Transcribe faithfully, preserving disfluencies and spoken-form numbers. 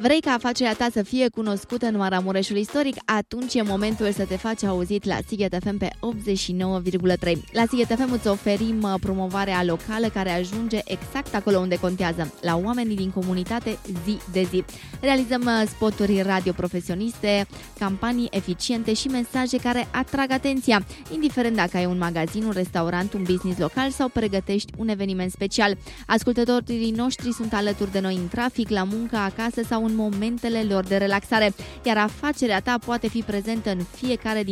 Vrei ca afacerea ta să fie cunoscută în Maramureșul istoric? Atunci e momentul să te faci auzit la Sighet F M pe optzeci și nouă virgulă trei. La Sighet F M îți oferim promovarea locală care ajunge exact acolo unde contează, la oamenii din comunitate zi de zi. Realizăm spoturi radio profesioniste, campanii eficiente și mesaje care atrag atenția, indiferent dacă ai un magazin, un restaurant, un business local sau pregătești un eveniment special. Ascultătorii noștri sunt alături de noi în trafic, la muncă, acasă sau în momentele lor de relaxare, iar afacerea ta poate fi prezentă în fiecare din